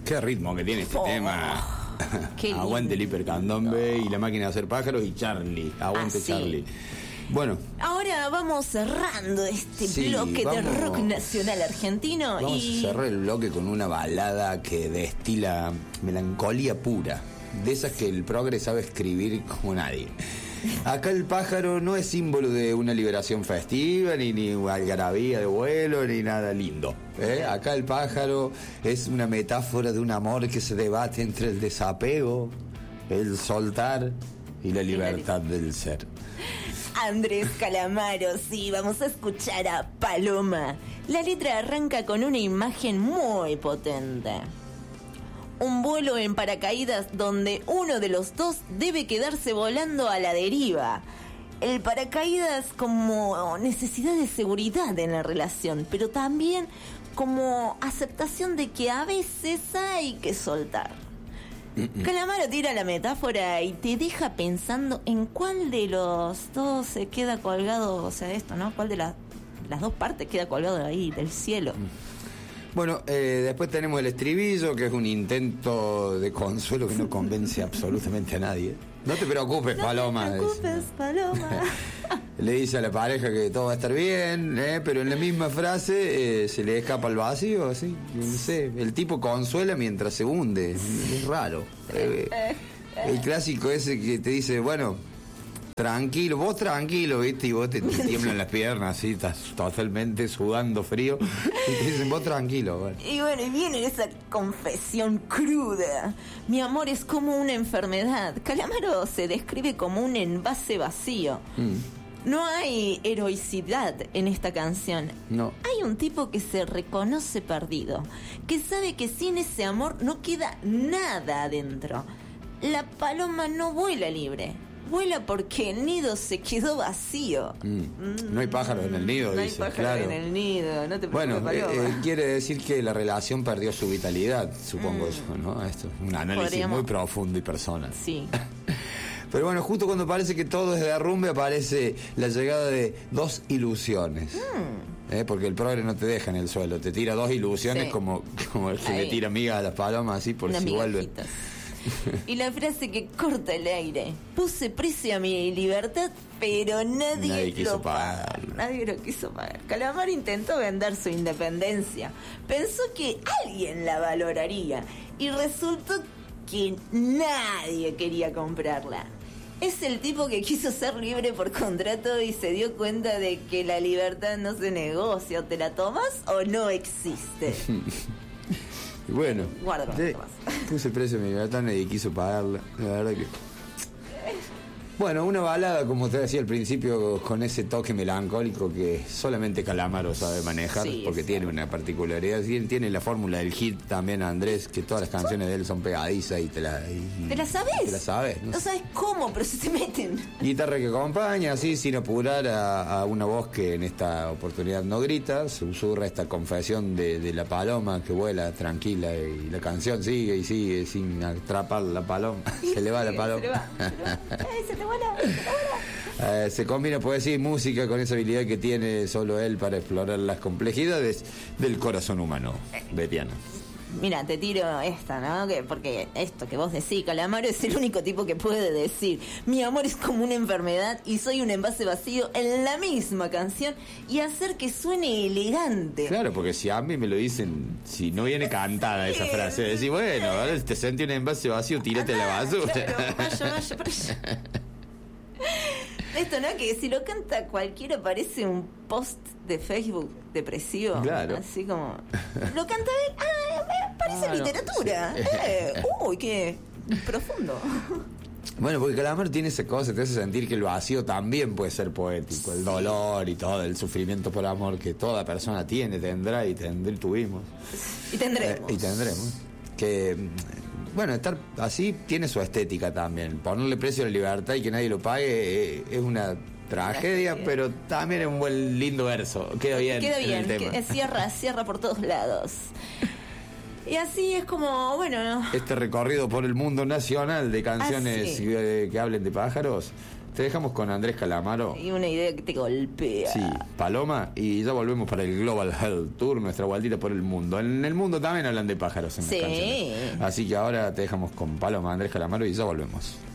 Qué ritmo que tiene este tema. Qué Aguante el hipercandombe y la máquina de hacer pájaros y Charlie. Aguante Charlie. Bueno. Ahora vamos cerrando este bloque de rock nacional argentino. Vamos a cerrar el bloque con una balada que destila melancolía pura. De esas que el progre sabe escribir como nadie. Acá el pájaro no es símbolo de una liberación festiva, ni algarabía de vuelo, ni nada lindo. Acá el pájaro es una metáfora de un amor que se debate entre el desapego, el soltar y la libertad del ser. Andrés Calamaro, sí, vamos a escuchar a Paloma. La letra arranca con una imagen muy potente. Un vuelo en paracaídas donde uno de los dos debe quedarse volando a la deriva. El paracaídas como necesidad de seguridad en la relación, pero también como aceptación de que a veces hay que soltar. Calamaro tira la metáfora y te deja pensando en cuál de los dos se queda colgado, o sea, esto, ¿no? ¿Cuál de las dos partes queda colgado ahí del cielo? Bueno, después tenemos el estribillo, que es un intento de consuelo que no convence absolutamente a nadie. No te preocupes, Paloma. No te preocupes, Paloma. Le dice a la pareja que todo va a estar bien, pero en la misma frase se le escapa el vacío, así. No sé, el tipo consuela mientras se hunde. Es raro. El clásico ese que te dice, bueno, tranquilo, vos tranquilo, ¿viste? Y vos te tiemblan las piernas, así, estás totalmente sudando frío. Y te dicen, vos tranquilo. Bueno. Y bueno, y viene esa confesión cruda. Mi amor es como una enfermedad. Calamaro se describe como un envase vacío. No hay heroicidad en esta canción. No. Hay un tipo que se reconoce perdido, que sabe que sin ese amor no queda nada adentro. La paloma no vuela libre. Vuela porque el nido se quedó vacío. No hay pájaros en el nido, no dice. No hay pájaros en el nido, no te preocupes, Bueno, quiere decir que la relación perdió su vitalidad, supongo yo, ¿no? Esto es un análisis muy profundo y personal. Sí. Pero bueno, justo cuando parece que todo es derrumbe, aparece la llegada de dos ilusiones. Porque el progre no te deja en el suelo, te tira dos ilusiones como el que le tira migas a las palomas, así por si vuelven. Y la frase que corta el aire: puse precio a mi libertad, pero nadie quiso pagar. Nadie lo quiso pagar. Calamaro intentó vender su independencia. Pensó que alguien la valoraría. Y resultó que nadie quería comprarla. Es el tipo que quiso ser libre por contrato y se dio cuenta de que la libertad no se negocia. O te la tomas o no existe. Y bueno, puse precio a mi libertad, nadie quiso pagarla. La verdad que... Bueno, una balada, como te decía al principio, con ese toque melancólico que solamente Calamaro sabe manejar, porque tiene una particularidad. Tiene la fórmula del hit también, Andrés, que todas las canciones de él son pegadizas y te las sabes. Te las sabes. No sabes cómo, pero se te meten. Guitarra que acompaña, así, sin apurar a una voz que en esta oportunidad no grita, susurra esta confesión de la paloma que vuela tranquila y la canción sigue y sigue sin atrapar la paloma. Se le va la paloma. Se te va. Se combina poesía y música con esa habilidad que tiene solo él para explorar las complejidades del corazón humano. Betiana. Mira, te tiro esta, ¿no? Porque esto que vos decís, Calamaro es el único tipo que puede decir: mi amor es como una enfermedad y soy un envase vacío en la misma canción, y hacer que suene elegante. Claro, porque si a mí me lo dicen, si no viene cantada esa frase, decir, bueno, ahora te sentí un envase vacío, tírate la basura. Claro, vaya por allá. Esto, ¿no? Que si lo canta cualquiera parece un post de Facebook depresivo. Claro. Así como... Lo canta él. Parece literatura. No sé. Uy, qué profundo. Bueno, porque Calamaro tiene esa cosa, te hace sentir que el vacío también puede ser poético. El dolor y todo, el sufrimiento por amor que toda persona tiene, tendrá y tuvimos. Y tendremos. Que... Bueno, estar así tiene su estética también. Ponerle precio a la libertad y que nadie lo pague es una tragedia, pero también es un buen lindo verso. Queda bien. El tema. Cierra por todos lados. Y así es como, bueno... Este recorrido por el mundo nacional de canciones que hablen de pájaros Te dejamos con Andrés Calamaro. Y una idea que te golpea. Sí, Paloma, y ya volvemos para el Global Health Tour, nuestra vueltita por el mundo. En el mundo también hablan de pájaros en las canciones. Así que ahora te dejamos con Paloma, Andrés Calamaro, y ya volvemos.